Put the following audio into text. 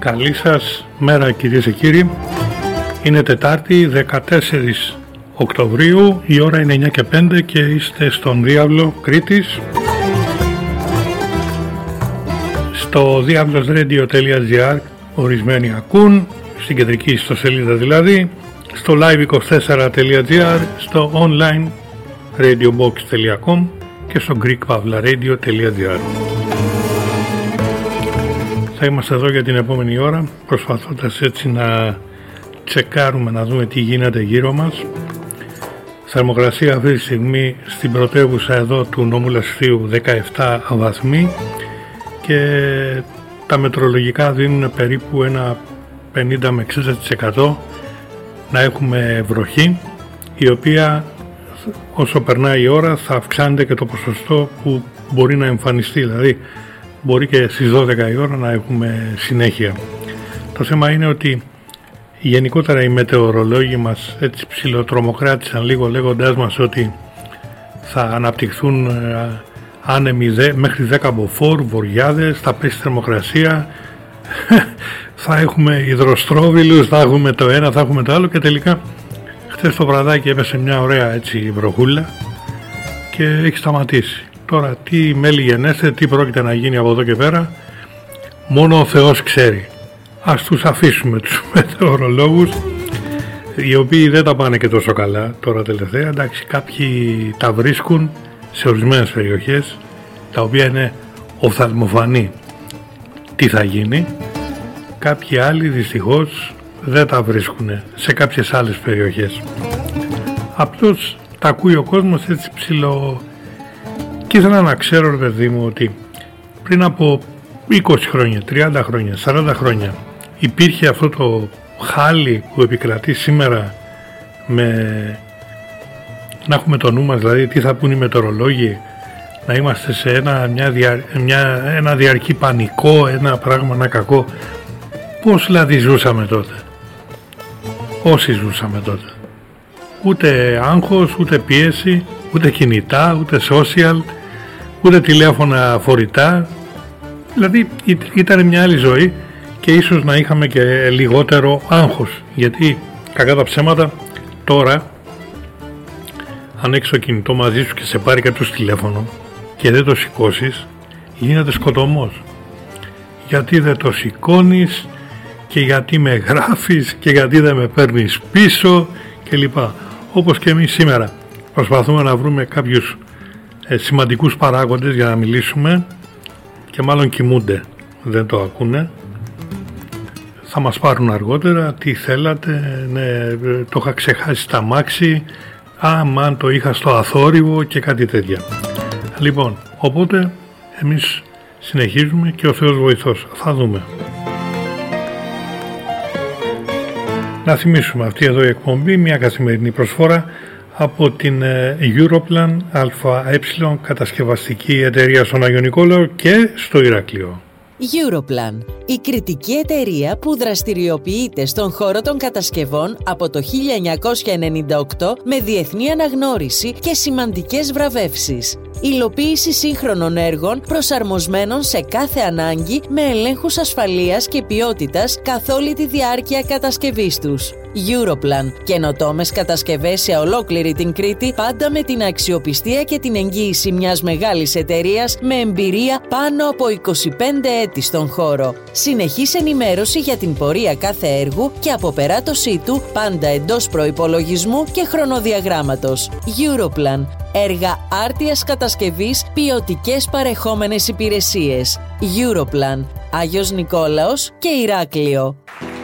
Καλή σας μέρα κυρίες και κύριοι. Είναι Τετάρτη 14 Οκτωβρίου, η ώρα είναι 9 και 5 και είστε στον Διάβλο Κρήτης. Στο diablosradio.gr ορισμένοι ακούν, στην κεντρική ιστοσελίδα δηλαδή, στο live24.gr, στο online radiobox.com και στο greekpavlaradio.gr. Θα είμαστε εδώ για την επόμενη ώρα, προσπαθώντας έτσι να τσεκάρουμε, να δούμε τι γίνεται γύρω μας. Θερμοκρασία αυτή τη στιγμή στην πρωτεύουσα εδώ του νομού Λασιθίου 17 βαθμοί και τα μετρολογικά δίνουν περίπου ένα 50 με 60% να έχουμε βροχή, η οποία όσο περνάει η ώρα θα αυξάνεται και το ποσοστό που μπορεί να εμφανιστεί, δηλαδή μπορεί και στις 12 η ώρα να έχουμε συνέχεια. Το θέμα είναι ότι γενικότερα οι μετεωρολόγοι μας έτσι ψιλοτρομοκράτησαν λίγο, λέγοντάς μας ότι θα αναπτυχθούν άνεμοι μέχρι 10 μποφόρ, βοριάδες, θα πέσει θερμοκρασία, θα έχουμε υδροστρόβιλους, θα έχουμε το ένα, θα έχουμε το άλλο, και τελικά χθες το βραδάκι έπεσε μια ωραία έτσι βροχούλα και έχει σταματήσει. Τώρα τι μέλη γενέστε, τι πρόκειται να γίνει από εδώ και πέρα, μόνο ο Θεός ξέρει. Ας τους αφήσουμε τους μετεωρολόγους, οι οποίοι δεν τα πάνε και τόσο καλά τώρα τελευταία. Εντάξει, κάποιοι τα βρίσκουν σε ορισμένες περιοχές, τα οποία είναι οφθαλμοφανή τι θα γίνει. Κάποιοι άλλοι δυστυχώς δεν τα βρίσκουν σε κάποιες άλλες περιοχές. Απλώς τα ακούει ο κόσμος έτσι ψηλό. Και ήθελα να ξέρω, ρε παιδί μου, ότι πριν από 20 χρόνια, 30 χρόνια, 40 χρόνια υπήρχε αυτό το χάλι που επικρατεί σήμερα, με να έχουμε το νου μας, δηλαδή τι θα πούν οι μετεωρολόγοι, να είμαστε σε ένα διαρκή πανικό, ένα πράγμα, ένα κακό. Πώς δηλαδή ζούσαμε τότε? Όσοι ζούσαμε τότε. Ούτε άγχος, ούτε πίεση, ούτε κινητά, ούτε social, ούτε τηλέφωνα φορητά. Δηλαδή ήταν μια άλλη ζωή και ίσως να είχαμε και λιγότερο άγχος. Γιατί κακά τα ψέματα τώρα, αν έχεις το κινητό μαζί σου και σε πάρει κάποιος τηλέφωνο και δεν το σηκώσεις, γίνεται σκοτωμός. Γιατί δεν το σηκώνεις και γιατί με γράφεις και γιατί δεν με παίρνεις πίσω κλπ. Όπως και εμείς σήμερα προσπαθούμε να βρούμε κάποιους σημαντικούς παράγοντες για να μιλήσουμε και μάλλον κοιμούνται, δεν το ακούνε. Θα μας πάρουν αργότερα, τι θέλατε, ναι, το είχα ξεχάσει στα μάξι, άμα το είχα στο αθόρυβο και κάτι τέτοια. Λοιπόν, οπότε εμείς συνεχίζουμε και ο Θεός βοηθός, θα δούμε. Να θυμίσουμε, αυτή εδώ η εκπομπή, μια καθημερινή προσφορά από την Europlan ΑΕ, κατασκευαστική εταιρεία στον Άγιο Νικόλαο και στο Ηράκλειο. Europlan, η κριτική εταιρεία που δραστηριοποιείται στον χώρο των κατασκευών από το 1998 με διεθνή αναγνώριση και σημαντικές βραβεύσεις. Υλοποίηση σύγχρονων έργων προσαρμοσμένων σε κάθε ανάγκη με ελέγχους ασφαλείας και ποιότητας καθ' όλη τη διάρκεια κατασκευής τους. Europlan, καινοτόμες κατασκευές σε ολόκληρη την Κρήτη, πάντα με την αξιοπιστία και την εγγύηση μιας μεγάλης εταιρείας με εμπειρία πάνω από 25 έτη στον χώρο. Συνεχής ενημέρωση για την πορεία κάθε έργου και αποπεράτωσή του, πάντα εντός προϋπολογισμού και χρονοδιαγράμματος. Europlan, έργα άρτιας κατασκευής, ποιοτικές παρεχόμενες υπηρεσίες. Europlan, Άγιος Νικόλαος και Ηράκλειο.